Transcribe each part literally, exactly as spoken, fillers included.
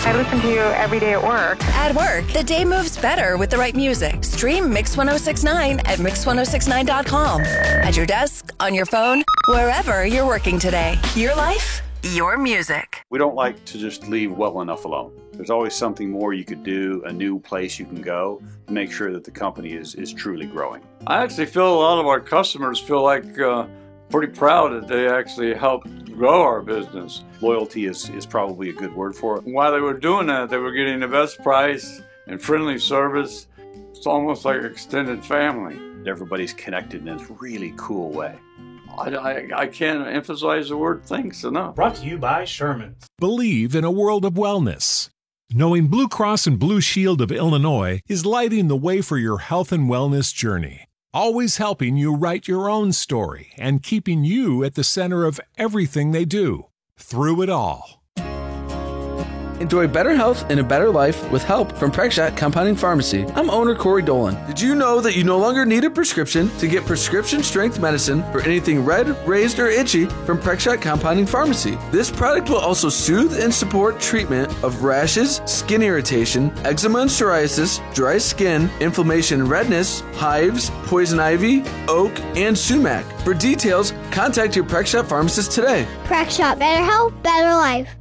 I listen to you every day at work. At work, the day moves better with the right music. Stream Mix one oh six point nine at mix ten sixty-nine dot com. At your desk, on your phone, wherever you're working today. Your life, your music. We don't like to just leave well enough alone. There's always something more you could do, a new place you can go to make sure that the company is, is truly growing. I actually feel a lot of our customers feel like uh, pretty proud that they actually helped grow our business. Loyalty is, is probably a good word for it. While they were doing that, they were getting the best price and friendly service. It's almost like extended family. Everybody's connected in this really cool way. I, I, I can't emphasize the word thanks enough. Brought to you by Sherman. Believe in a world of wellness. Knowing Blue Cross and Blue Shield of Illinois is lighting the way for your health and wellness journey. Always helping you write your own story and keeping you at the center of everything they do, through it all. Enjoy better health and a better life with help from Prexshot Compounding Pharmacy. I'm owner Corey Dolan. Did you know that you no longer need a prescription to get prescription strength medicine for anything red, raised, or itchy from Prexshot Compounding Pharmacy? This product will also soothe and support treatment of rashes, skin irritation, eczema and psoriasis, dry skin, inflammation and redness, hives, poison ivy, oak, and sumac. For details, contact your Prexshot pharmacist today. Prexshot, better health, better life.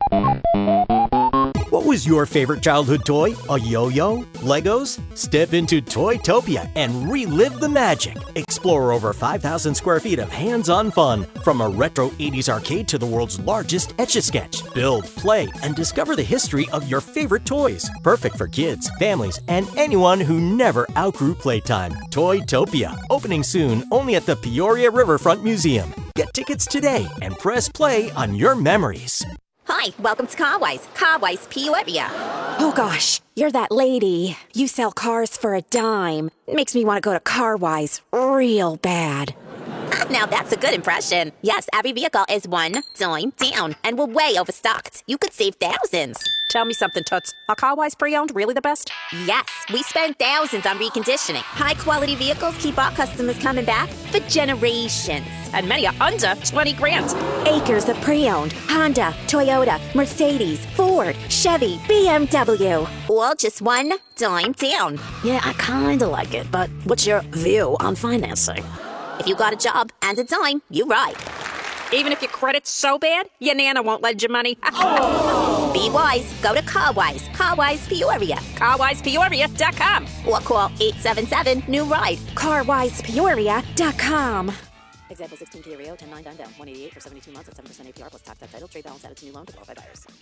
What was your favorite childhood toy? A yo-yo? Legos? Step into Toytopia and relive the magic. Explore over five thousand square feet of hands-on fun, from a retro eighties arcade to the world's largest Etch-a-Sketch. Build, play, and discover the history of your favorite toys. Perfect for kids, families, and anyone who never outgrew playtime. Toytopia, opening soon only at the Peoria Riverfront Museum. Get tickets today and press play on your memories. Hi, welcome to Carwise. Carwise Peoria. Oh gosh, you're that lady. You sell cars for a dime. Makes me want to go to Carwise real bad. Now that's a good impression. Yes, every vehicle is one dime down and we're way overstocked. You could save thousands. Tell me something, Toots. Are Carwise pre-owned really the best? Yes, we spend thousands on reconditioning. High-quality vehicles keep our customers coming back for generations. And many are under twenty grand. Acres of pre-owned. Honda, Toyota, Mercedes, Ford, Chevy, B M W. All just one dime down. Yeah, I kinda like it, but what's your view on financing? If you got a job and a dime, you're right. Even if your credit's so bad, your nana won't lend you money. Oh. Be wise. Go to Carwise. Carwise Peoria. Carwise Peoria dot com. Or call eight seven seven, new ride. Carwise Peoria dot com. Example sixteen Kia Rio, ten nine down down, one eighty-eight for seventy-two months at seven percent A P R plus tax at title. Trade balance added to new loan to qualified buyers.